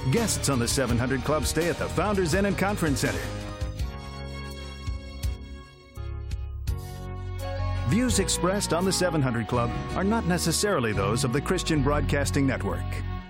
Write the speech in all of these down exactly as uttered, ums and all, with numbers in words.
Guests on the seven hundred Club stay at the Founders Inn and Conference Center. Views expressed on the seven hundred Club are not necessarily those of the Christian Broadcasting Network.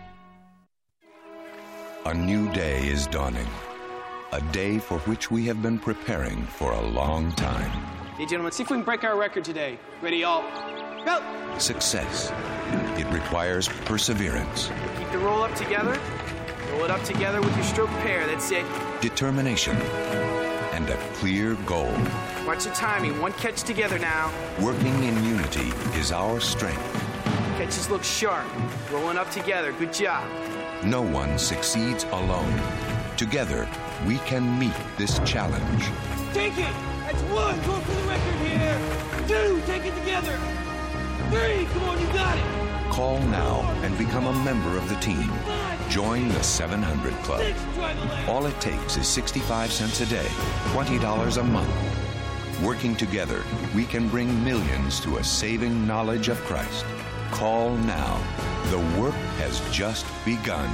A new day is dawning. A day for which we have been preparing for a long time. Hey, gentlemen, see if we can break our record today. Ready, all? Go! Success. It requires perseverance. Keep the roll up together. Roll it up together with your stroke pair. That's it. Determination. And a clear goal. Watch the timing. One catch together now. Working in unity is our strength. Catches look sharp. Rolling up together. Good job. No one succeeds alone. Together, we can meet this challenge. Take it! That's one! Go for the record here! Two! Take it together! Three! Come on, you got it! Call now and become a member of the team. Join the seven hundred Club. All it takes is sixty-five cents a day, twenty dollars a month. Working together, we can bring millions to a saving knowledge of Christ. Call now. The work has just begun.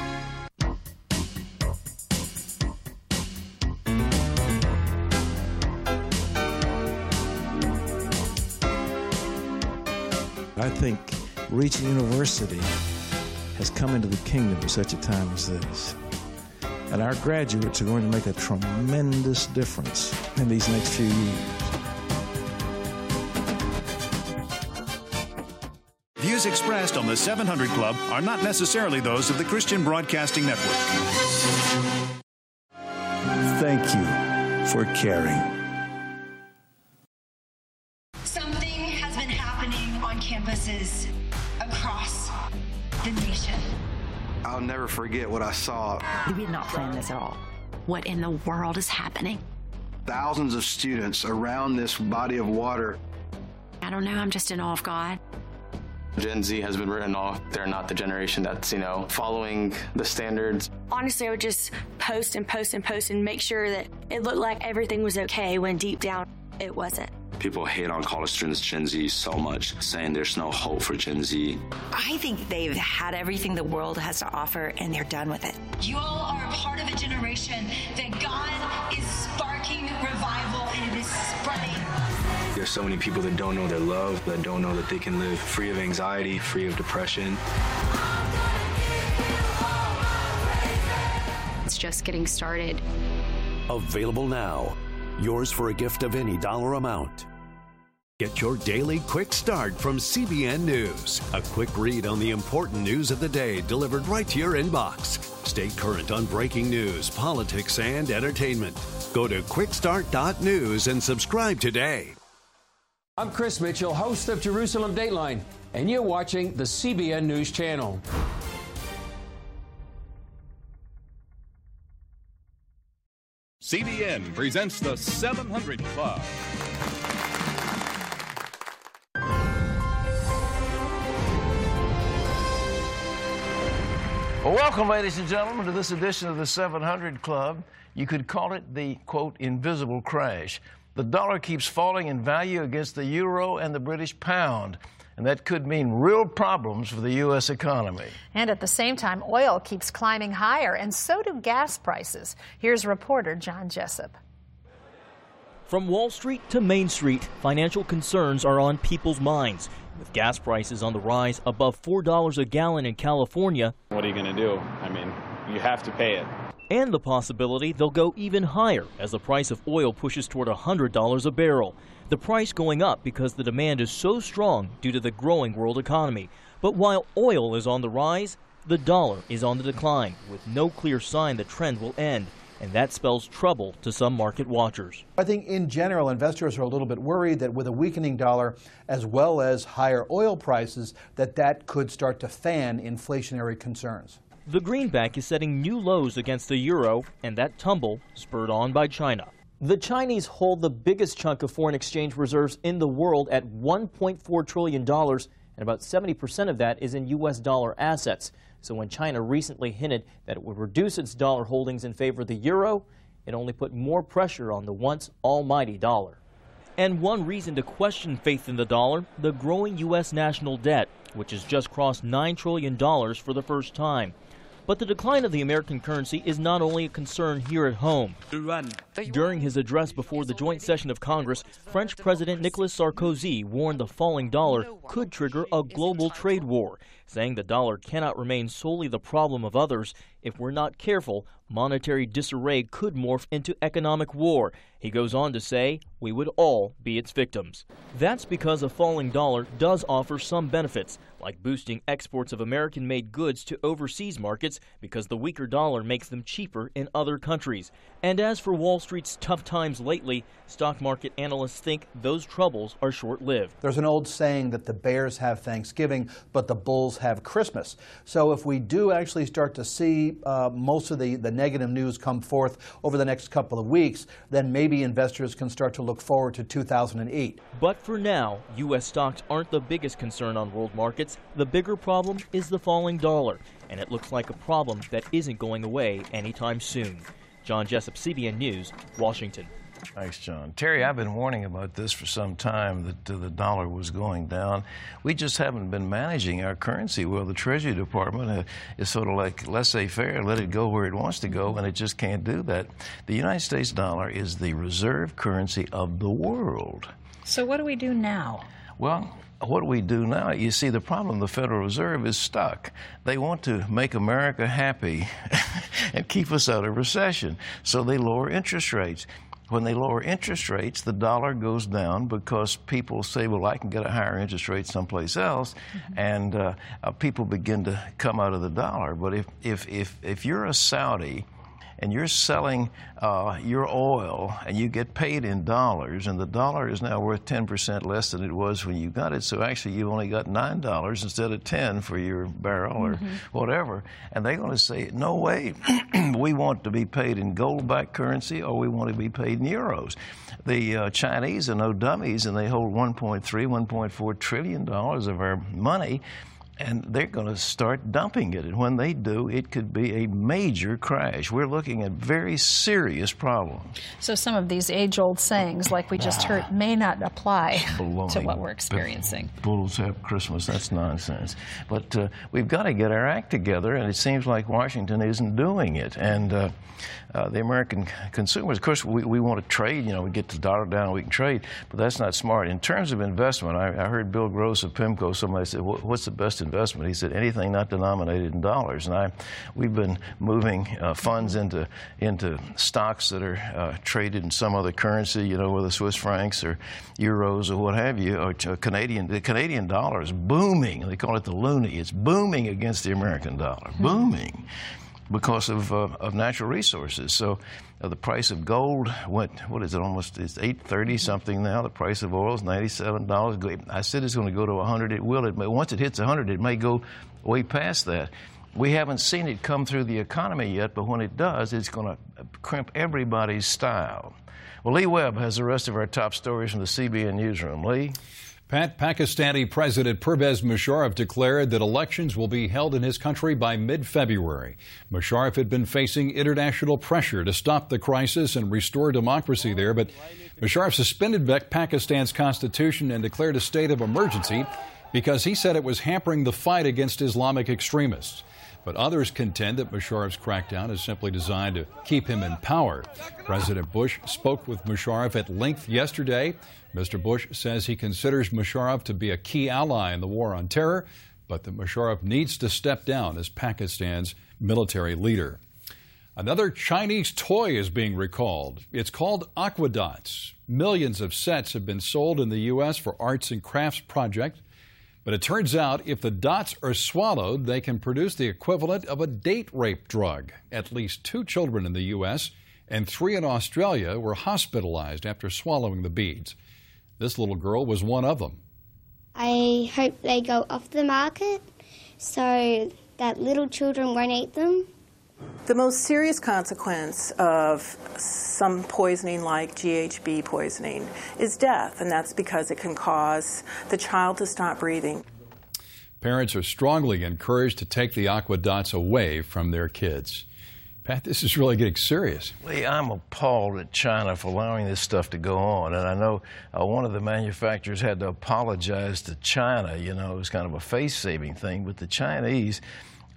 I think Reach University has come into the kingdom for such a time as this. And our graduates are going to make a tremendous difference in these next few years. Views expressed on the seven hundred Club are not necessarily those of the Christian Broadcasting Network. Thank you for caring. Something has been happening on campuses across the nation. I'll never forget what I saw. We did not plan this at all. What in the world is happening? Thousands of students around this body of water. I don't know, I'm just in awe of God. Gen Z has been written off. They're not the generation that's, you know, following the standards. Honestly, I would just post and post and post and make sure that it looked like everything was okay when deep down it wasn't. People hate on college students, Gen Z, so much, saying there's no hope for Gen Z. I think they've had everything the world has to offer, and they're done with it. You all are a part of a generation that God is sparking revival, and it is spreading. There's so many people that don't know their love, that don't know that they can live free of anxiety, free of depression. It's just getting started. Available now. Yours for a gift of any dollar amount. Get your daily quick start from C B N News. A quick read on the important news of the day delivered right to your inbox. Stay current on breaking news, politics, and entertainment. Go to quick start dot news and subscribe today. I'm Chris Mitchell, host of Jerusalem Dateline, and you're watching the C B N News Channel. C B N presents the seven hundred Club. Well, welcome, ladies and gentlemen, to this edition of the seven hundred Club. You could call it the, quote, invisible crash. The dollar keeps falling in value against the euro and the British pound, and that could mean real problems for the U S economy. And at the same time, oil keeps climbing higher, and so do gas prices. Here's reporter John Jessup. From Wall Street to Main Street, financial concerns are on people's minds. With gas prices on the rise above four dollars a gallon in California. What are you going to do? I mean, you have to pay it. And the possibility they'll go even higher as the price of oil pushes toward one hundred dollars a barrel. The price going up because the demand is so strong due to the growing world economy. But while oil is on the rise, the dollar is on the decline, with no clear sign the trend will end. And that spells trouble to some market watchers. I think in general, investors are a little bit worried that with a weakening dollar as well as higher oil prices, that that could start to fan inflationary concerns. The greenback is setting new lows against the euro, and that tumble spurred on by China. The Chinese hold the biggest chunk of foreign exchange reserves in the world at one point four trillion dollars, and about seventy percent of that is in U S dollar assets. So when China recently hinted that it would reduce its dollar holdings in favor of the euro, it only put more pressure on the once almighty dollar. And one reason to question faith in the dollar, the growing U S national debt, which has just crossed nine trillion dollars for the first time. But the decline of the American currency is not only a concern here at home. During his address before the joint session of Congress, French President Nicolas Sarkozy warned the falling dollar could trigger a global trade war, saying the dollar cannot remain solely the problem of others. If we're not careful, monetary disarray could morph into economic war. He goes on to say, we would all be its victims. That's because a falling dollar does offer some benefits, like boosting exports of American-made goods to overseas markets because the weaker dollar makes them cheaper in other countries. And as for Wall Street's tough times lately, stock market analysts think those troubles are short-lived. There's an old saying that the bears have Thanksgiving, but the bulls have Christmas. So if we do actually start to see uh, most of the, the negative news come forth over the next couple of weeks, then maybe investors can start to look forward to two thousand eight. But for now, U S stocks aren't the biggest concern on world markets. The bigger problem is the falling dollar, and it looks like a problem that isn't going away anytime soon. John Jessup, C B N News, Washington. Thanks, John. Terry, I've been warning about this for some time, that uh, the dollar was going down. We just haven't been managing our currency well. The Treasury Department uh, is sort of like laissez-faire, let it go where it wants to go, and it just can't do that. The United States dollar is the reserve currency of the world. So what do we do now? Well, what we do now, you see, the problem, the Federal Reserve is stuck. They want to make America happy and keep us out of recession, so they lower interest rates. When they lower interest rates, the dollar goes down because people say, well, I can get a higher interest rate someplace else, mm-hmm. and uh, uh, people begin to come out of the dollar. But if, if, if, if you're a Saudi and you're selling uh, your oil and you get paid in dollars, and the dollar is now worth ten percent less than it was when you got it, so actually you only got nine dollars instead of ten for your barrel or mm-hmm. whatever, and they're going to say, no way, we want to be paid in gold-backed currency or we want to be paid in euros. The uh, Chinese are no dummies, and they hold one point three, one point four trillion dollars of our money, and they're going to start dumping it. And when they do, it could be a major crash. We're looking at very serious problems. So some of these age-old sayings, like we just heard, may not apply Baloney. to what we're experiencing. Bulls have Christmas. That's nonsense. But uh, we've got to get our act together, and it seems like Washington isn't doing it. And uh, uh, the American consumers, of course, we, we want to trade. You know, we get the dollar down, we can trade, but that's not smart. In terms of investment, I, I heard Bill Gross of PIMCO, somebody said, what's the best investment? He said, anything not denominated in dollars. And I, we've been moving uh, funds into into stocks that are uh, traded in some other currency, you know, whether Swiss francs or euros or what have you, or Canadian. The Canadian dollar is booming. They call it the loonie. It's booming against the American dollar, booming, because of, uh, of natural resources. So uh, the price of gold went, what is it, almost, it's eight thirty something now. The price of oil is ninety-seven dollars. I said it's going to go to one hundred. It will. It may, once it hits one hundred, it may go way past that. We haven't seen it come through the economy yet, but when it does, it's going to crimp everybody's style. Well, Lee Webb has the rest of our top stories from the C B N newsroom. Lee? Pat, Pakistani President Pervez Musharraf declared that elections will be held in his country by mid-February. Musharraf had been facing international pressure to stop the crisis and restore democracy there, but Musharraf suspended Pakistan's constitution and declared a state of emergency because he said it was hampering the fight against Islamic extremists. But others contend that Musharraf's crackdown is simply designed to keep him in power. President Bush spoke with Musharraf at length yesterday. Mister Bush says he considers Musharraf to be a key ally in the war on terror, but that Musharraf needs to step down as Pakistan's military leader. Another Chinese toy is being recalled. It's called Aquadots. Millions of sets have been sold in the U S for arts and crafts projects. But it turns out if the dots are swallowed, they can produce the equivalent of a date rape drug. At least two children in the U S and three in Australia were hospitalized after swallowing the beads. This little girl was one of them. I hope they go off the market so that little children won't eat them. The most serious consequence of some poisoning like G H B poisoning is death, and that's because it can cause the child to stop breathing. Parents are strongly encouraged to take the Aquadots away from their kids. Pat, this is really getting serious. Lee, I'm appalled at China for allowing this stuff to go on. And I know uh, one of the manufacturers had to apologize to China. You know, it was kind of a face-saving thing. But the Chinese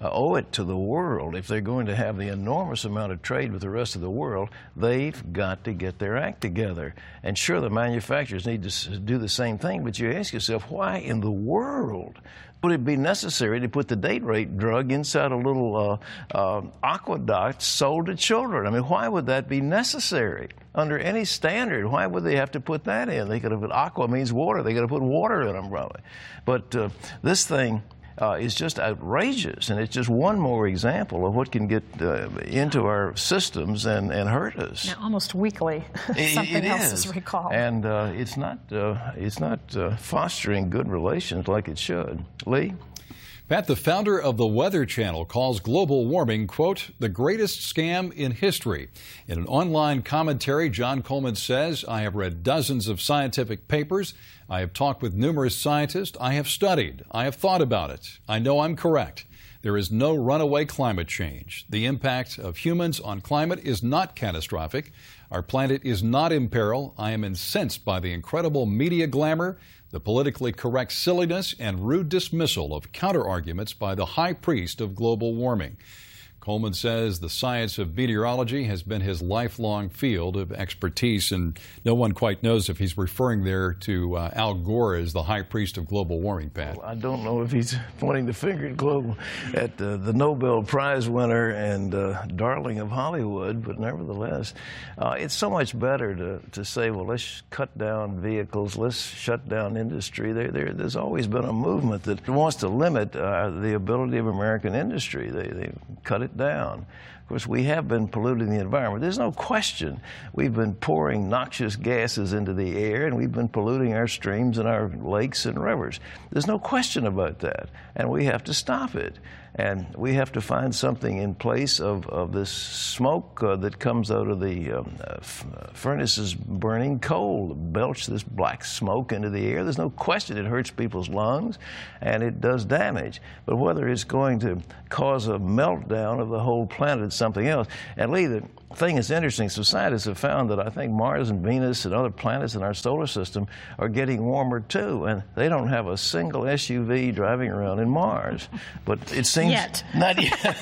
uh, owe it to the world. If they're going to have the enormous amount of trade with the rest of the world, they've got to get their act together. And sure, the manufacturers need to do the same thing, but you ask yourself, why in the world would it be necessary to put the date rape drug inside a little uh, uh, aqueduct sold to children? I mean, why would that be necessary? Under any standard, why would they have to put that in? They could have put aqua means water. They could have put water in them, probably. But uh, this thing uh, is just outrageous, and it's just one more example of what can get uh, into our systems and, and hurt us. Now, almost weekly, something it, it else is. is recalled. And uh, it's not, uh, it's not uh, fostering good relations like it should. Lee? Pat, the founder of the Weather Channel, calls global warming, quote, the greatest scam in history. In an online commentary, John Coleman says, I have read dozens of scientific papers. I have talked with numerous scientists. I have studied. I have thought about it. I know I'm correct. There is no runaway climate change. The impact of humans on climate is not catastrophic. Our planet is not in peril. I am incensed by the incredible media glamour, the politically correct silliness, and rude dismissal of counter-arguments by the high priest of global warming. Coleman says the science of meteorology has been his lifelong field of expertise, and no one quite knows if he's referring there to uh, Al Gore as the high priest of global warming, Pat. Well, I don't know if he's pointing the finger at global at uh, the Nobel Prize winner and uh, darling of Hollywood, but nevertheless, uh, it's so much better to, to say, well, let's cut down vehicles, let's shut down industry. There, there, there's always been a movement that wants to limit uh, the ability of American industry. They, they cut it down. Of course, we have been polluting the environment. There's no question. We've been pouring noxious gases into the air, and we've been polluting our streams and our lakes and rivers. There's no question about that, and we have to stop it. And we have to find something in place of, of this smoke uh, that comes out of the um, uh, furnaces burning coal, belch this black smoke into the air. There's no question it hurts people's lungs and it does damage. But whether it's going to cause a meltdown of the whole planet is something else. And Lee, the thing that's interesting, so scientists have found that I think Mars and Venus and other planets in our solar system are getting warmer too, and they don't have a single S U V driving around in Mars. But it seems Yet. Not yet.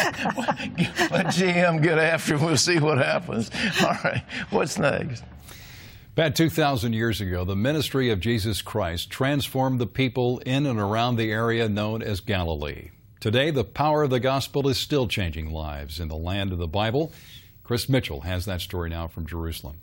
Let G M get after it. We'll see what happens. All right. What's next? About two thousand years ago, the ministry of Jesus Christ transformed the people in and around the area known as Galilee. Today, the power of the gospel is still changing lives in the land of the Bible. Chris Mitchell has that story now from Jerusalem.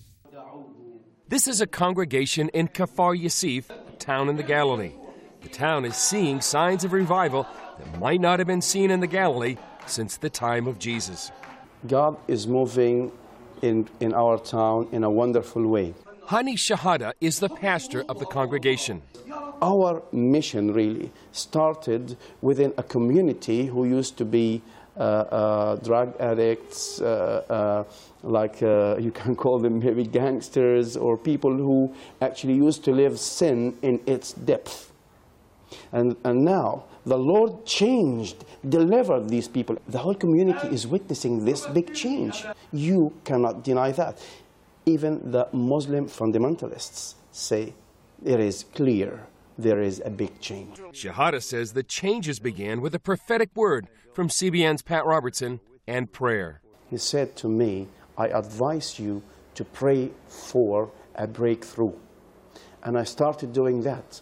This is a congregation in Kfar Yasif, a town in the Galilee. The town is seeing signs of revival that might not have been seen in the Galilee since the time of Jesus. God is moving in, in our town in a wonderful way. Hani Shahada is the pastor of the congregation. Our mission really started within a community who used to be uh, uh, drug addicts, uh, uh, like uh, you can call them maybe gangsters, or people who actually used to live sin in its depth. And, and now the Lord changed, delivered these people. The whole community is witnessing this big change. You cannot deny that. Even the Muslim fundamentalists say it is clear there is a big change. Shahada says the changes began with a prophetic word from C B N's Pat Robertson and prayer. He said to me, I advise you to pray for a breakthrough. And I started doing that.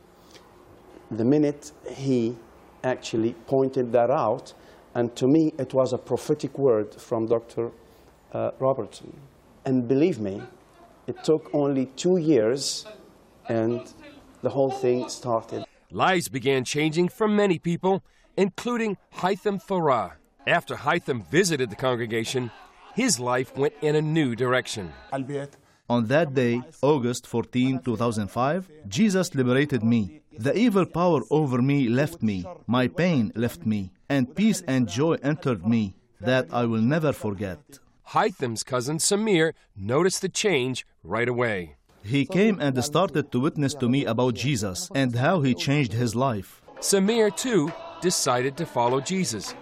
The minute he actually pointed that out, and to me it was a prophetic word from Doctor Uh, Robertson. And believe me, it took only two years and the whole thing started. Lives began changing for many people, including Haitham Farah. After Haitham visited the congregation, his life went in a new direction. On that day, August fourteenth, two thousand five, Jesus liberated me. The evil power over me left me, my pain left me, and peace and joy entered me that I will never forget. Haitham's cousin Samir noticed the change right away. He came and started to witness to me about Jesus and how he changed his life. Samir, too, decided to follow Jesus.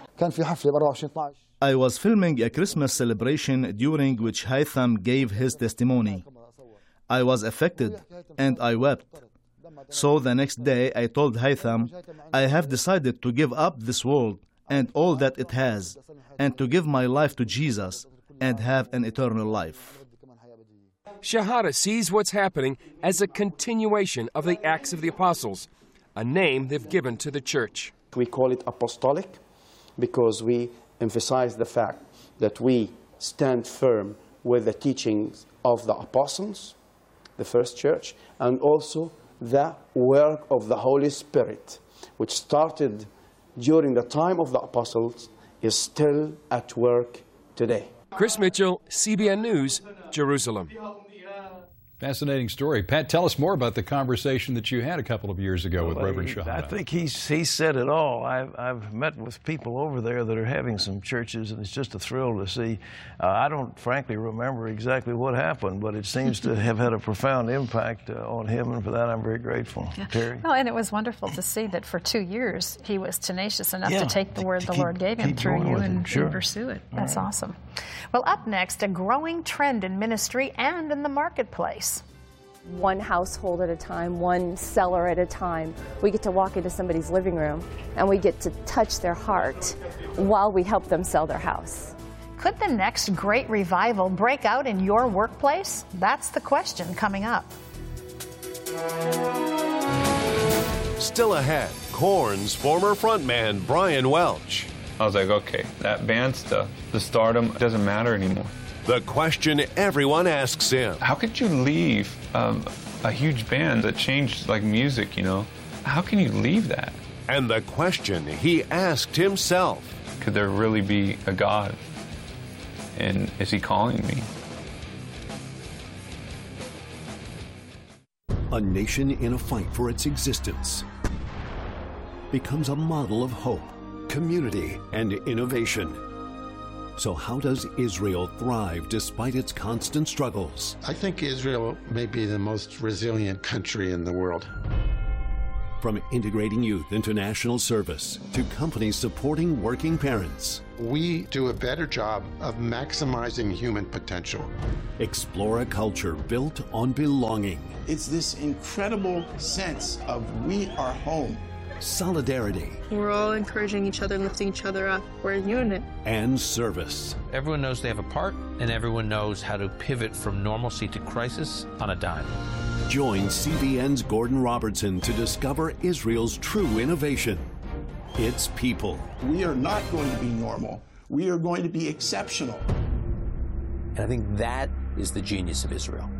I was filming a Christmas celebration during which Haitham gave his testimony. I was affected and I wept. So the next day I told Haytham, I have decided to give up this world and all that it has, and to give my life to Jesus and have an eternal life. Shahada sees what's happening as a continuation of the Acts of the Apostles, a name they've given to the church. We call it apostolic because we emphasize the fact that we stand firm with the teachings of the apostles, the first church, and also the work of the Holy Spirit, which started during the time of the apostles, is still at work today. Chris Mitchell, C B N News, Jerusalem. Fascinating story. Pat, tell us more about the conversation that you had a couple of years ago with well, Reverend he, Shahada. I think he's, he said it all. I've, I've met with people over there that are having some churches, and it's just a thrill to see. Uh, I don't frankly remember exactly what happened, but it seems to have had a profound impact uh, on him, and for that I'm very grateful. Yeah. Terry? Oh, and it was wonderful to see that for two years he was tenacious enough yeah, to take the word to the keep, Lord gave him through you and, sure. and pursue it. That's right. awesome. Well, up next, a growing trend in ministry and in the marketplace. One household at a time, one seller at a time. We get to walk into somebody's living room and we get to touch their heart while we help them sell their house. Could the next great revival break out in your workplace? That's the question coming up. Still ahead, Korn's former frontman, Brian Welch. I was like, okay, that band stuff, the stardom doesn't matter anymore. The question everyone asks him. How could you leave um, a huge band that changed like music, you know? How can you leave that? And the question he asked himself. Could there really be a God? And is he calling me? A nation in a fight for its existence becomes a model of hope, community, and innovation. So how does Israel thrive despite its constant struggles? I think Israel may be the most resilient country in the world. From integrating youth into national service to companies supporting working parents. We do a better job of maximizing human potential. Explore a culture built on belonging. It's this incredible sense of we are home. Solidarity. We're all encouraging each other, lifting each other up. We're a unit. And service. Everyone knows they have a part, and everyone knows how to pivot from normalcy to crisis on a dime. Join C B N's Gordon Robertson to discover Israel's true innovation. Its people. We are not going to be normal. We are going to be exceptional. And I think that is the genius of Israel.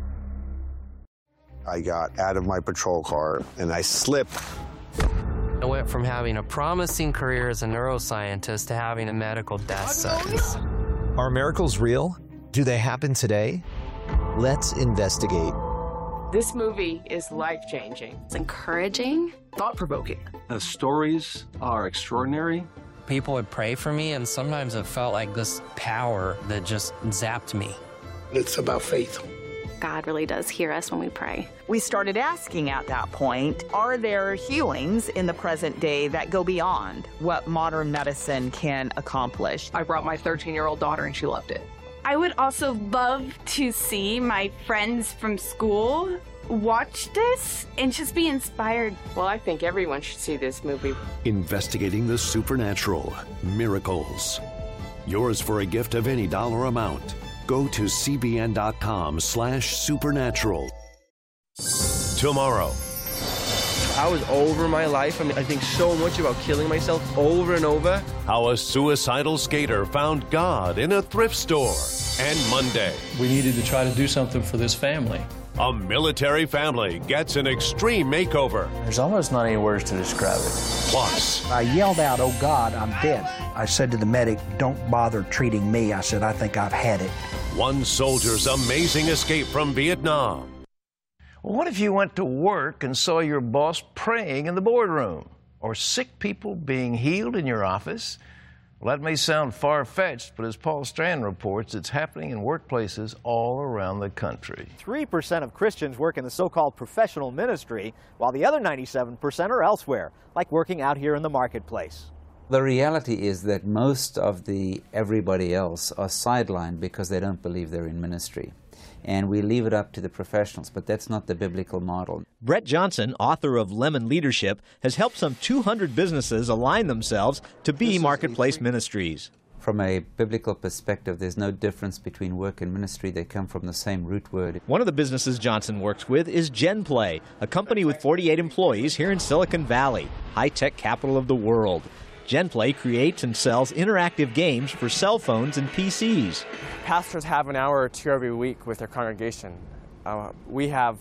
I got out of my patrol car and I slipped. I went from having a promising career as a neuroscientist to having a medical death sentence. Are miracles real? Do they happen today? Let's investigate. This movie is life-changing. It's encouraging. Thought-provoking. The stories are extraordinary. People would pray for me, and sometimes it felt like this power that just zapped me. It's about faith. God really does hear us when we pray. We started asking at that point, are there healings in the present day that go beyond what modern medicine can accomplish? I brought my thirteen-year-old daughter and she loved it. I would also love to see my friends from school watch this and just be inspired. Well, I think everyone should see this movie. Investigating the supernatural, miracles. Yours for a gift of any dollar amount. Go to cbn.com slash supernatural. Tomorrow. I was over my life. I mean, I think so much about killing myself over and over. How a suicidal skater found God in a thrift store. And Monday. We needed to try to do something for this family. A military family gets an extreme makeover. There's almost not any words to describe it. Plus. I yelled out, "Oh God, I'm dead." I said to the medic, "Don't bother treating me." I said, "I think I've had it." One soldier's amazing escape from Vietnam. Well, what if you went to work and saw your boss praying in the boardroom? Or sick people being healed in your office? Well, that may sound far-fetched, but as Paul Strand reports, it's happening in workplaces all around the country. three percent of Christians work in the so-called professional ministry, while the other ninety-seven percent are elsewhere, like working out here in the marketplace. The reality is that most of the everybody else are sidelined because they don't believe they're in ministry. and we leave it up to the professionals, but that's not the biblical model. Brett Johnson, author of Lemon Leadership, has helped some two hundred businesses align themselves to be marketplace ministries. From a biblical perspective, there's no difference between work and ministry. They come from the same root word. One of the businesses Johnson works with is GenPlay, a company with forty-eight employees here in Silicon Valley, high-tech capital of the world. GenPlay creates and sells interactive games for cell phones and P Cs. Pastors have an hour or two every week with their congregation. Uh, we have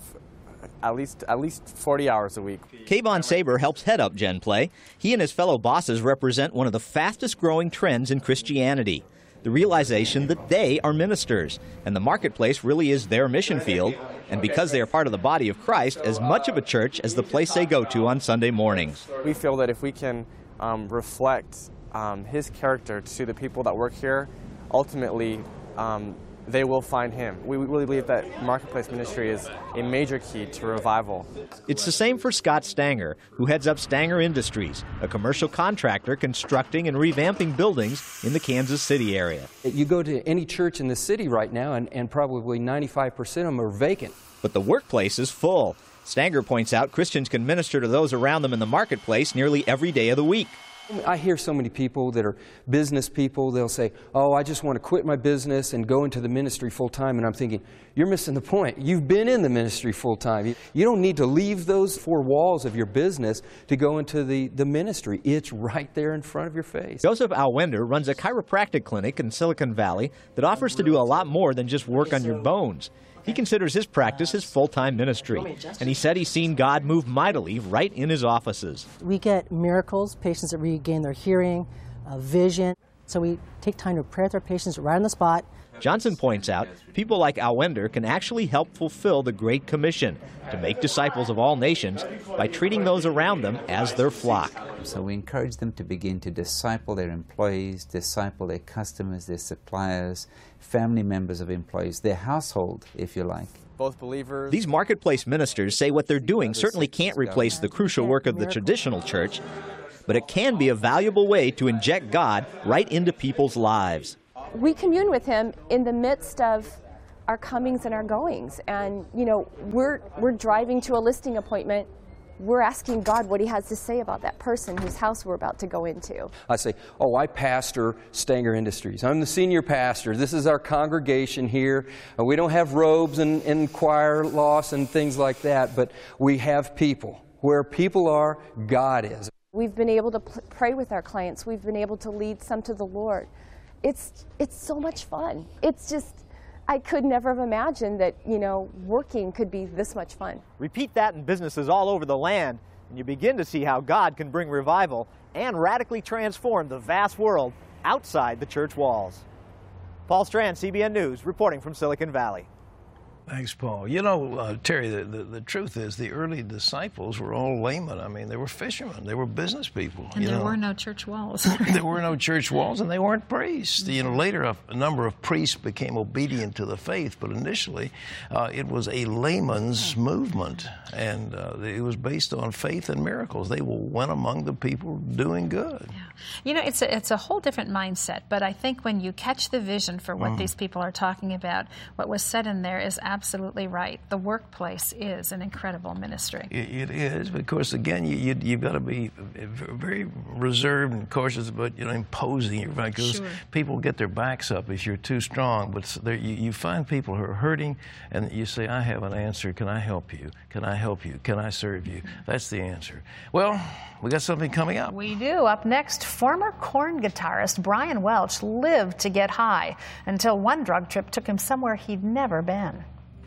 at least at least forty hours a week. Kayvon Saber helps head up GenPlay. He and his fellow bosses represent one of the fastest growing trends in Christianity, the realization that they are ministers, and the marketplace really is their mission field, and because they are part of the body of Christ, as much of a church as the place they go to on Sunday mornings. We feel that if we can um, reflect um, his character to the people that work here, ultimately um, they will find him. We really believe that marketplace ministry is a major key to revival. It's the same for Scott Stanger, who heads up Stanger Industries, a commercial contractor constructing and revamping buildings in the Kansas City area. You go to any church in the city right now, and, and probably ninety-five percent of them are vacant. But the workplace is full. Stanger points out Christians can minister to those around them in the marketplace nearly every day of the week. I hear so many people that are business people, they'll say, oh, I just want to quit my business and go into the ministry full time. And I'm thinking, you're missing the point. You've been in the ministry full time. You don't need to leave those four walls of your business to go into the, the ministry. It's right there in front of your face. Joseph Alwender runs a chiropractic clinic in Silicon Valley that offers to do a lot more than just work on your bones. He considers his practice his full-time ministry, and he said he's seen God move mightily right in his offices. We get miracles, patients that regain their hearing, uh, vision, so we take time to pray with our patients right on the spot. Johnson points out people like Alwender can actually help fulfill the Great Commission to make disciples of all nations by treating those around them as their flock. So we encourage them to begin to disciple their employees, disciple their customers, their suppliers, family members of employees, their household, if you like. Both believers. These marketplace ministers say what they're doing certainly can't replace the crucial work of the traditional church, but it can be a valuable way to inject God right into people's lives. We commune with him in the midst of our comings and our goings. And, you know, we're, we're driving to a listing appointment. We're asking God what he has to say about that person whose house we're about to go into. I say, oh, I pastor Stanger Industries. I'm the senior pastor. This is our congregation here. Uh, we don't have robes and, and choir loss and things like that, but we have people. Where people are, God is. We've been able to pray with our clients. We've been able to lead some to the Lord. It's, it's so much fun. It's just, I could never have imagined that, you know, working could be this much fun. Repeat that in businesses all over the land, and you begin to see how God can bring revival and radically transform the vast world outside the church walls. Paul Strand, C B N News, reporting from Silicon Valley. Thanks, Paul. You know, uh, Terry, the, the, the truth is the early disciples were all laymen. I mean, they were fishermen. They were business people. And you there know. were no church walls. There were no church walls, and they weren't priests. You know, later a, a number of priests became obedient to the faith, but initially uh, it was a layman's movement, and uh, it was based on faith and miracles. They went among the people doing good. Yeah. You know, it's a, it's a whole different mindset, but I think when you catch the vision for what mm. these people are talking about, what was said in there is absolutely right. The workplace is an incredible ministry. It, it is, but of course, again, you, you, you've got to be very reserved and cautious about, you know, imposing your back, because sure. people get their backs up if you're too strong. But there, you, you find people who are hurting, and you say, I have an answer. Can I help you? Can I help you? Can I serve you? That's the answer. Well, we got something coming up. We do. Up next, former Korn guitarist Brian Welch lived to get high until one drug trip took him somewhere he'd never been.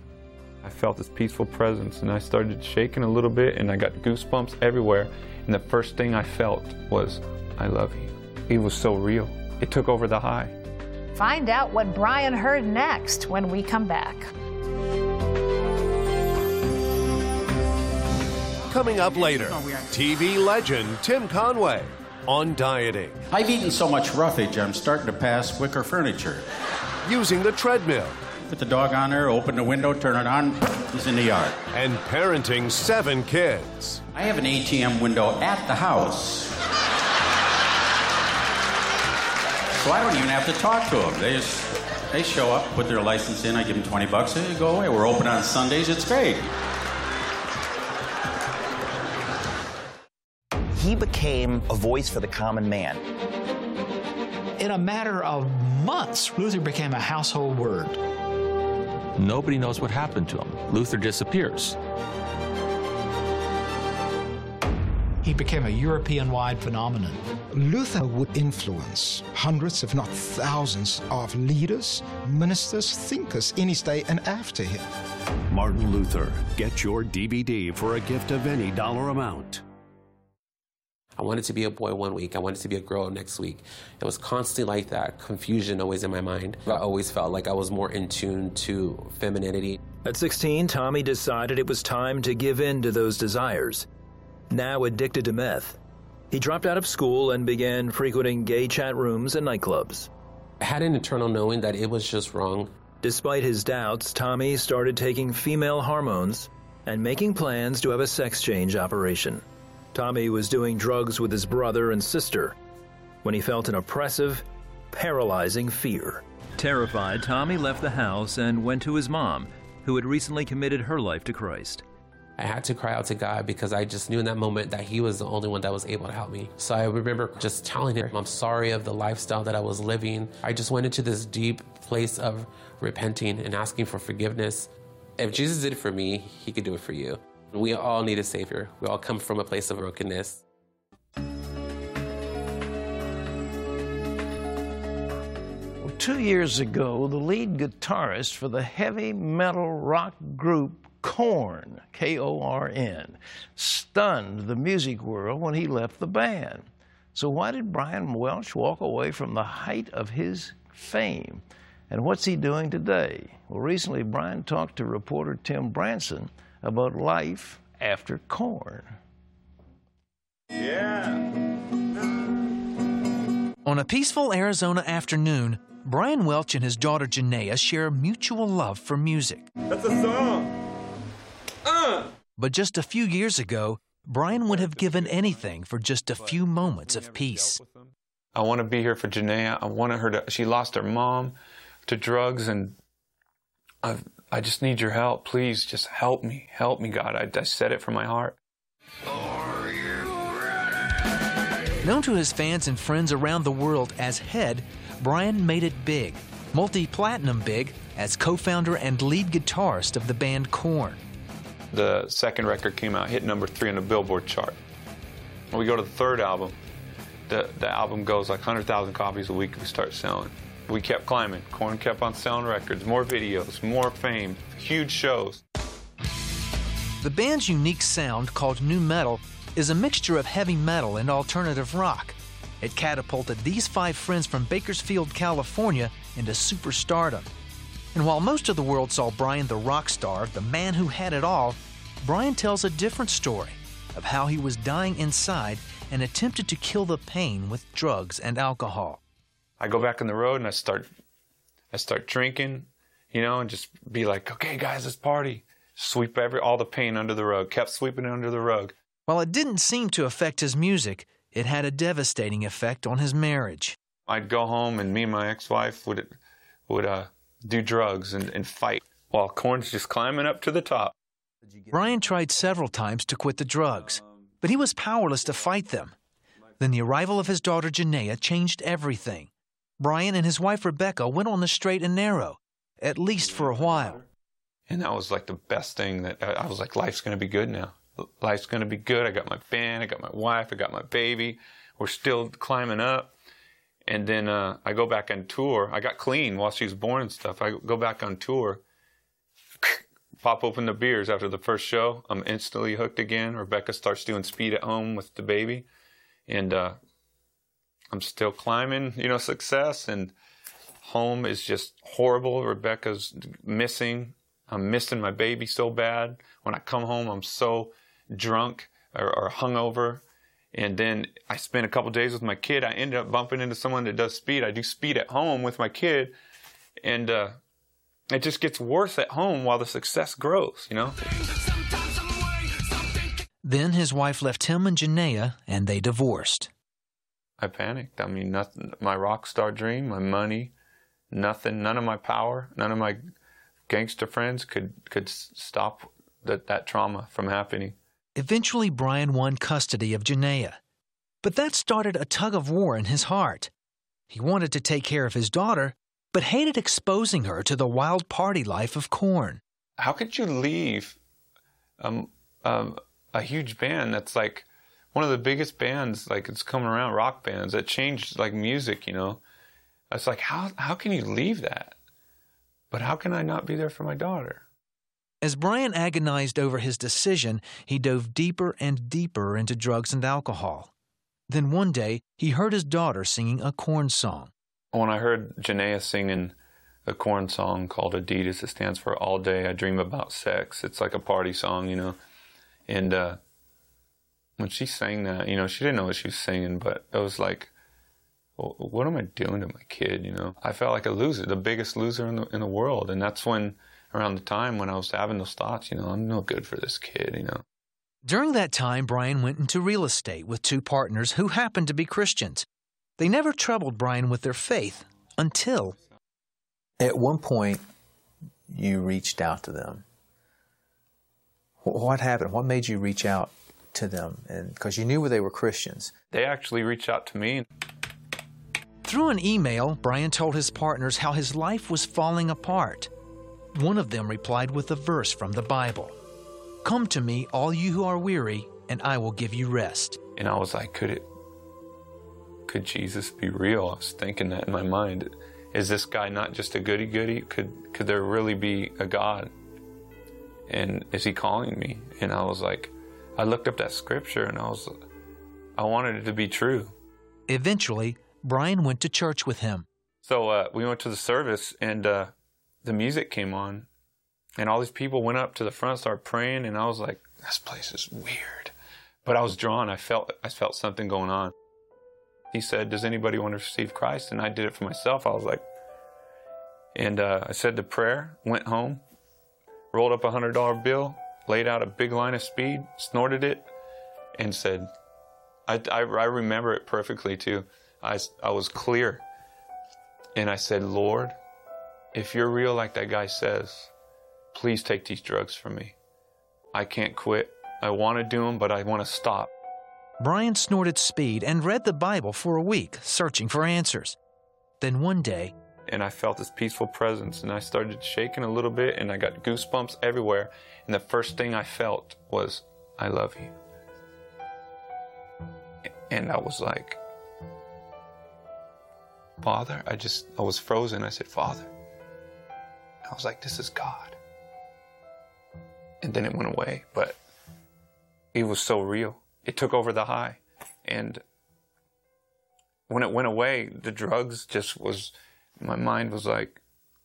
I felt this peaceful presence, and I started shaking a little bit, and I got goosebumps everywhere. And the first thing I felt was, I love you. It was so real. It took over the high. Find out what Brian heard next when we come back. Coming up later, T V legend Tim Conway on dieting. I've eaten so much roughage, I'm starting to pass wicker furniture. Using the treadmill. Put the dog on there, open the window, turn it on, he's in the yard. And parenting seven kids. I have an A T M window at the house. So I don't even have to talk to them. They just, they show up, put their license in, I give them twenty bucks, and they go away. We're open on Sundays, it's great. He became a voice for the common man. In a matter of months, Luther became a household word. Nobody knows what happened to him. Luther disappears. He became a European-wide phenomenon. Luther would influence hundreds, if not thousands, of leaders, ministers, thinkers in his day and after him. Martin Luther. Get your D V D for a gift of any dollar amount. I wanted to be a boy one week, I wanted to be a girl next week. It was constantly like that, confusion always in my mind. I always felt like I was more in tune to femininity. At sixteen, Tommy decided it was time to give in to those desires. Now addicted to meth, he dropped out of school and began frequenting gay chat rooms and nightclubs. I had an internal knowing that it was just wrong. Despite his doubts, Tommy started taking female hormones and making plans to have a sex change operation. Tommy was doing drugs with his brother and sister when he felt an oppressive, paralyzing fear. Terrified, Tommy left the house and went to his mom, who had recently committed her life to Christ. I had to cry out to God because I just knew in that moment that he was the only one that was able to help me. So I remember just telling him I'm sorry of the lifestyle that I was living. I just went into this deep place of repenting and asking for forgiveness. If Jesus did it for me, he could do it for you. We all need a Savior. We all come from a place of brokenness. Well, two years ago, the lead guitarist for the heavy metal rock group Korn, K O R N, stunned the music world when he left the band. So why did Brian Welch walk away from the height of his fame? And what's he doing today? Well, recently Brian talked to reporter Tim Branson about life after Korn. Yeah. On a peaceful Arizona afternoon, Brian Welch and his daughter Janaea share a mutual love for music. That's a song. Uh. But just a few years ago, Brian would have given anything for just a few moments of peace. I want to be here for Janaea. I wanted her to, she lost her mom to drugs, and I've I just need your help. Please, just help me. Help me, God. I, I said it from my heart. Known to his fans and friends around the world as Head, Brian made it big, multi-platinum big, as co-founder and lead guitarist of the band Korn. The second record came out, hit number three on the Billboard chart. When we go to the third album, the, the album goes like one hundred thousand copies a week we start selling. We kept climbing. Korn kept on selling records, more videos, more fame, huge shows. The band's unique sound, called nu metal, is a mixture of heavy metal and alternative rock. It catapulted these five friends from Bakersfield, California, into superstardom. And while most of the world saw Brian the rock star, the man who had it all, Brian tells a different story of how he was dying inside and attempted to kill the pain with drugs and alcohol. I go back on the road and I start, I start drinking, you know, and just be like, okay, guys, let's party. Sweep every all the pain under the rug. Kept sweeping it under the rug. While it didn't seem to affect his music, it had a devastating effect on his marriage. I'd go home and me and my ex-wife would, would uh, do drugs and, and fight while Korn's just climbing up to the top. Brian tried several times to quit the drugs, but he was powerless to fight them. Then the arrival of his daughter Janaea changed everything. Brian and his wife Rebecca went on the straight and narrow, at least for a while. And that was like the best thing that I was like, life's going to be good now. Life's going to be good. I got my band, I got my wife, I got my baby. We're still climbing up. And then uh, I go back on tour. I got clean while she was born and stuff. I go back on tour, pop open the beers after the first show. I'm instantly hooked again. Rebecca starts doing speed at home with the baby. And uh, I'm still climbing, you know, success, and home is just horrible. Rebecca's missing. I'm missing my baby so bad. When I come home, I'm so drunk or, or hungover. And then I spend a couple days with my kid. I end up bumping into someone that does speed. I do speed at home with my kid. And uh, it just gets worse at home while the success grows, you know? Then his wife left him and Janaea, and they divorced. I panicked. I mean, nothing, my rock star dream, my money, nothing, none of my power, none of my gangster friends could, could stop that, that trauma from happening. Eventually, Brian won custody of Janaea. But that started a tug of war in his heart. He wanted to take care of his daughter, but hated exposing her to the wild party life of Korn. How could you leave um, um, a huge band that's like one of the biggest bands, like it's coming around, rock bands, that changed like music, you know? It's like, how, how can you leave that? But how can I not be there for my daughter? As Brian agonized over his decision, he dove deeper and deeper into drugs and alcohol. Then one day, he heard his daughter singing a Korn song. When I heard Janaea singing a Korn song called Adidas, it stands for All Day I Dream About Sex. It's like a party song, you know. And uh, when she sang that, you know, she didn't know what she was singing, but it was like, well, what am I doing to my kid, you know? I felt like a loser, the biggest loser in the, in the world. And that's when, around the time when I was having those thoughts, you know, I'm no good for this kid, you know. During that time, Brian went into real estate with two partners who happened to be Christians. They never troubled Brian with their faith until... At one point, you reached out to them. What happened? What made you reach out to them? And because you knew they were Christians. They actually reached out to me. Through an email, Brian told his partners how his life was falling apart. One of them replied with a verse from the Bible. "Come to me, all you who are weary, and I will give you rest." And I was like, could it, could Jesus be real? I was thinking that in my mind. Is this guy not just a goody-goody? Could, could there really be a God? And is he calling me? And I was like, I looked up that scripture and I was, I wanted it to be true. Eventually, Brian went to church with him. So uh, we went to the service and uh, the music came on and all these people went up to the front, started praying, and I was like, this place is weird. But I was drawn. I felt, I felt something going on. He said, does anybody want to receive Christ? And I did it for myself. I was like, and uh, I said the prayer, went home, rolled up a one hundred dollar bill, laid out a big line of speed, snorted it, and said, I, I, I remember it perfectly too. I, I was clear. And I said, Lord, if you're real like that guy says, please take these drugs from me. I can't quit. I want to do them, but I want to stop. Brian snorted speed and read the Bible for a week, searching for answers. Then one day... And I felt this peaceful presence, and I started shaking a little bit, and I got goosebumps everywhere. And the first thing I felt was, I love you. And I was like, Father, I just, I was frozen. I said, Father. I was like, this is God. And then it went away, but it was so real. It took over the high. And when it went away, the drugs just was, my mind was like,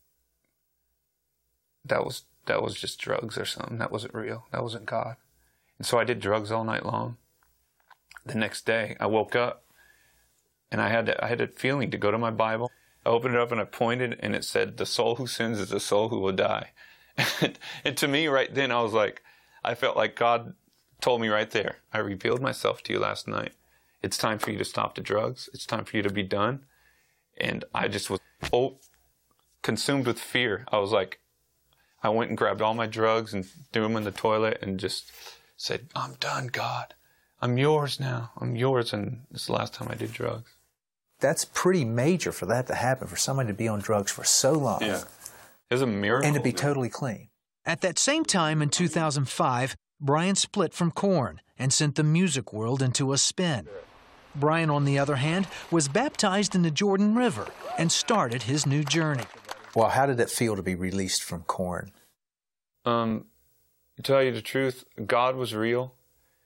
that was, that was just drugs or something. That wasn't real. That wasn't God. And so I did drugs all night long. The next day, I woke up and I had that, I had a feeling to go to my Bible. I opened it up and I pointed, and it said, the soul who sins is the soul who will die. And to me right then, I was like, I felt like God told me right there, I revealed myself to you last night. It's time for you to stop the drugs. It's time for you to be done. And I just was oh, consumed with fear. I was like, I went and grabbed all my drugs and threw them in the toilet and just said, I'm done, God. I'm yours now. I'm yours. And it's the last time I did drugs. That's pretty major for that to happen, for somebody to be on drugs for so long. Yeah. It was a miracle. And to be totally clean. At that same time in two thousand five, Brian split from Korn and sent the music world into a spin. Brian, on the other hand, was baptized in the Jordan River and started his new journey. Well, how did it feel to be released from Korn? Um, to tell you the truth, God was real.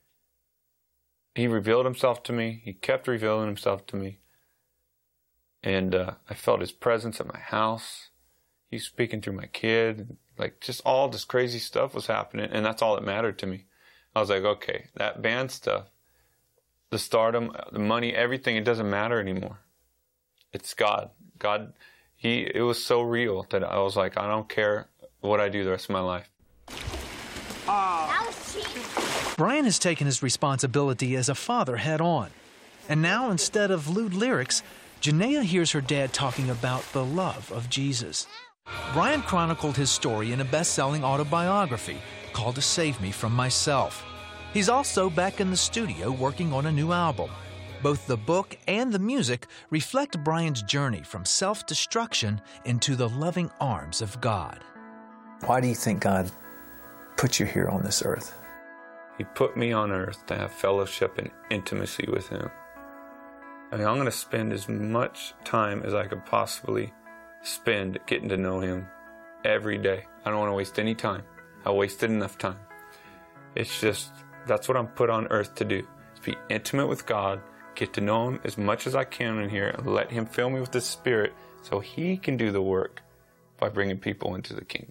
He revealed himself to me. He kept revealing himself to me. And uh, I felt his presence at my house. He was speaking through my kid. Like, just all this crazy stuff was happening, and that's all that mattered to me. I was like, okay, that band stuff, the stardom, the money, everything, it doesn't matter anymore. It's God. God, he, it was so real that I was like, I don't care what I do the rest of my life. Brian has taken his responsibility as a father head on. And now, instead of lewd lyrics, Janaea hears her dad talking about the love of Jesus. Brian chronicled his story in a best-selling autobiography called To Save Me From Myself. He's also back in the studio working on a new album. Both the book and the music reflect Brian's journey from self-destruction into the loving arms of God. Why do you think God put you here on this earth? He put me on earth to have fellowship and intimacy with Him. I mean, I'm going to spend as much time as I could possibly spend getting to know Him every day. I don't want to waste any time. I wasted enough time. It's just, that's what I'm put on earth to do, is be intimate with God, get to know Him as much as I can in here, and let Him fill me with His Spirit so He can do the work by bringing people into the kingdom.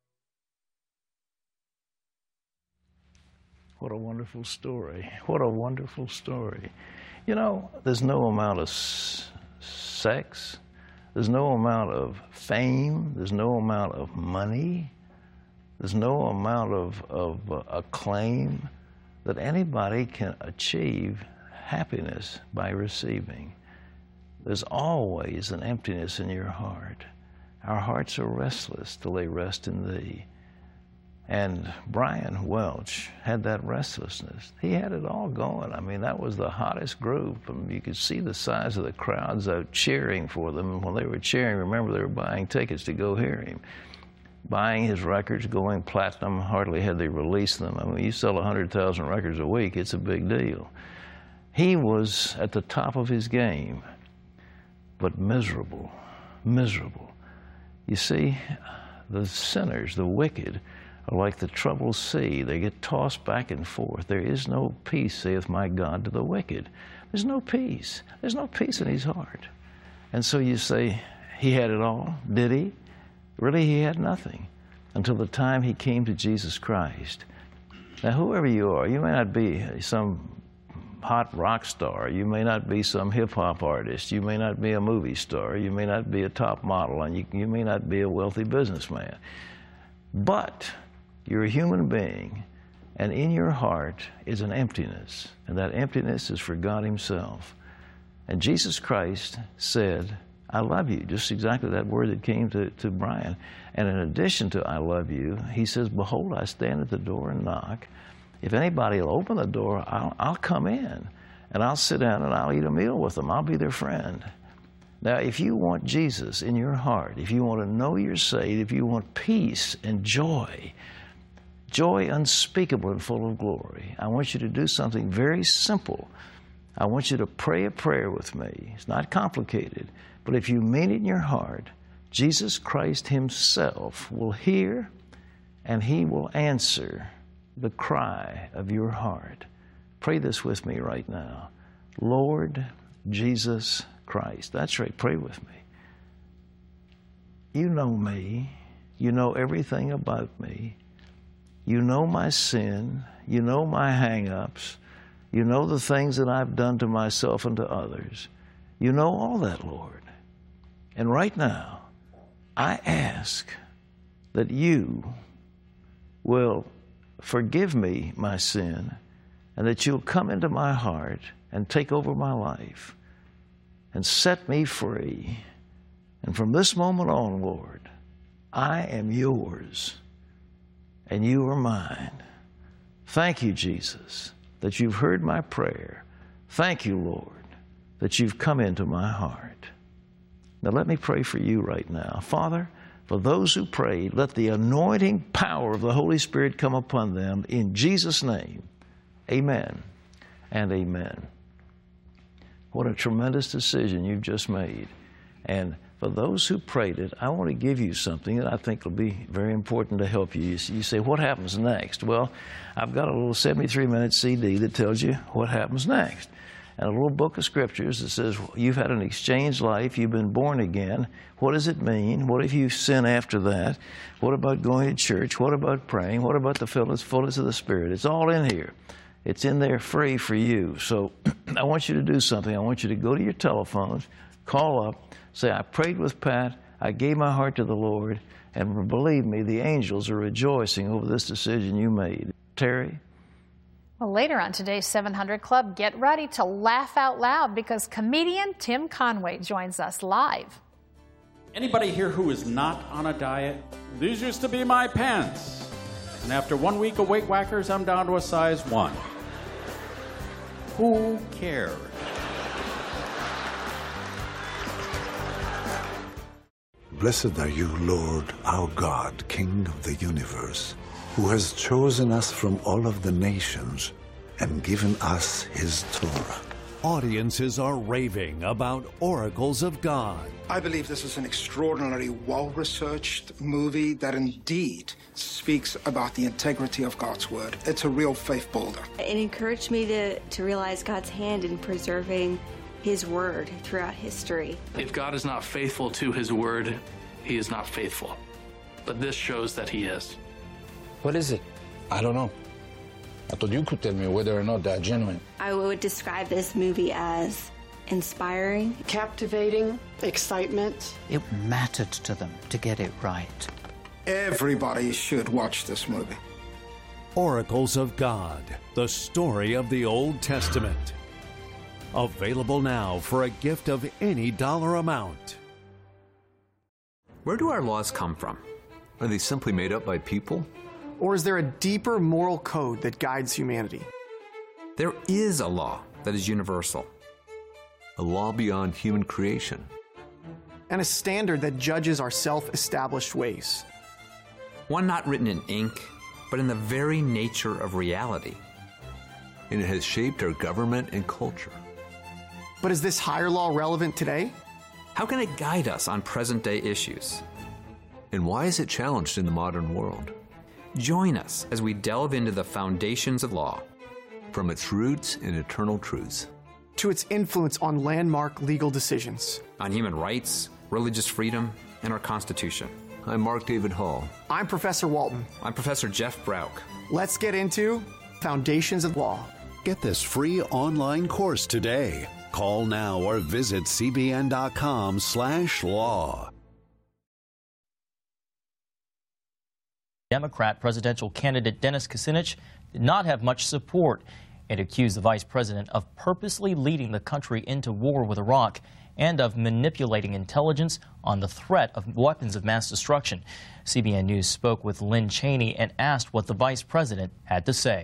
What a wonderful story. What a wonderful story. You know, there's no amount of s sex, there's no amount of fame, there's no amount of money, there's no amount of, of uh, acclaim that anybody can achieve happiness by receiving. There's always an emptiness in your heart. Our hearts are restless till they rest in Thee. And Brian Welch had that restlessness. He had it all going. I mean, that was the hottest group. I mean, you could see the size of the crowds out cheering for them. And when they were cheering, remember, they were buying tickets to go hear him. Buying his records, going platinum, hardly had they released them. I mean, you sell one hundred thousand records a week, it's a big deal. He was at the top of his game, but miserable, miserable. You see, the sinners, the wicked, are like the troubled sea. They get tossed back and forth. There is no peace, saith my God, to the wicked. There's no peace. There's no peace in his heart. And so you say, he had it all. Did he? Really, he had nothing until the time he came to Jesus Christ. Now, whoever you are, you may not be some hot rock star. You may not be some hip-hop artist. You may not be a movie star. You may not be a top model. And you, you may not be a wealthy businessman. But you're a human being, and in your heart is an emptiness, and that emptiness is for God Himself. And Jesus Christ said, I love you, just exactly that word that came to, to Brian. And in addition to I love you, He says, behold, I stand at the door and knock. If anybody will open the door, I'll, I'll come in, and I'll sit down and I'll eat a meal with them. I'll be their friend. Now, if you want Jesus in your heart, if you want to know you're saved, if you want peace and joy, joy unspeakable and full of glory, I want you to do something very simple. I want you to pray a prayer with me. It's not complicated, but if you mean it in your heart, Jesus Christ Himself will hear and He will answer the cry of your heart. Pray this with me right now. Lord Jesus Christ. That's right, pray with me. You know me. You know everything about me. You know my sin. You know my hang-ups. You know the things that I've done to myself and to others. You know all that, Lord. And right now, I ask that You will forgive me my sin, and that You'll come into my heart and take over my life and set me free. And from this moment on, Lord, I am Yours, and You are mine. Thank You, Jesus, that You've heard my prayer. Thank You, Lord, that You've come into my heart. Now let me pray for you right now. Father, for those who prayed, let the anointing power of the Holy Spirit come upon them in Jesus' name. Amen and amen. What a tremendous decision you've just made. And for those who prayed it, I want to give you something that I think will be very important to help you. You say, what happens next? Well, I've got a little seventy-three minute C D that tells you what happens next. And a little book of scriptures that says, you've had an exchanged life, you've been born again. What does it mean? What if you sin after that? What about going to church? What about praying? What about the fullness, fullness of the Spirit? It's all in here. It's in there free for you. So I want you to do something. I want you to go to your telephones, call up, say, I prayed with Pat, I gave my heart to the Lord, and believe me, the angels are rejoicing over this decision you made. Terry, Well, later on today's seven hundred Club, get ready to laugh out loud because comedian Tim Conway joins us live. Anybody here who is not on a diet? These used to be my pants. And after one week of Weight Whackers, I'm down to a size one. Who cares? Blessed are you, Lord, our God, King of the universe, who has chosen us from all of the nations and given us his Torah. Audiences are raving about Oracles of God. I believe this is an extraordinarily well-researched movie that indeed speaks about the integrity of God's word. It's a real faith builder. It encouraged me to, to realize God's hand in preserving his word throughout history. If God is not faithful to his word, he is not faithful. But this shows that he is. What is it? I don't know. I thought you could tell me whether or not they're genuine. I would describe this movie as inspiring, captivating, excitement. It mattered to them to get it right. Everybody should watch this movie. Oracles of God, the story of the Old Testament. Available now for a gift of any dollar amount. Where do our laws come from? Are they simply made up by people? Or is there a deeper moral code that guides humanity? There is a law that is universal. A law beyond human creation. And a standard that judges our self-established ways. One not written in ink, but in the very nature of reality. And it has shaped our government and culture. But is this higher law relevant today? How can it guide us on present-day issues? And why is it challenged in the modern world? Join us as we delve into the foundations of law. From its roots and eternal truths. To its influence on landmark legal decisions. On human rights, religious freedom, and our Constitution. I'm Mark David Hall. I'm Professor Walton. I'm Professor Jeff Brauk. Let's get into Foundations of Law. Get this free online course today. Call now or visit cbn.com slash law. Democrat presidential candidate Dennis Kucinich did not have much support and accused the vice president of purposely leading the country into war with Iraq and of manipulating intelligence on the threat of weapons of mass destruction. C B N News spoke with Lynn Cheney and asked what the vice president had to say.